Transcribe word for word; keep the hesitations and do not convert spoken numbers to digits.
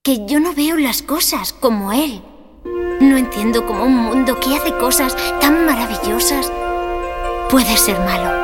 que yo no veo las cosas como él. No entiendo cómo un mundo que hace cosas tan maravillosas puede ser malo.